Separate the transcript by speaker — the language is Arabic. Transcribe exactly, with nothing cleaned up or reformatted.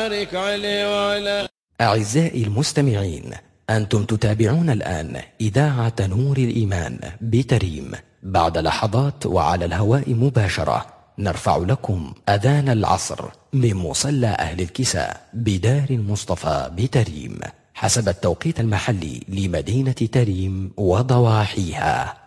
Speaker 1: بارك عليه وعلى.
Speaker 2: أعزائي المستمعين، أنتم تتابعون الآن إذاعة نور الإيمان بتريم. بعد لحظات وعلى الهواء مباشرة نرفع لكم أذان العصر من مصلى أهل الكساء بدار المصطفى بتريم حسب التوقيت المحلي لمدينة تريم وضواحيها.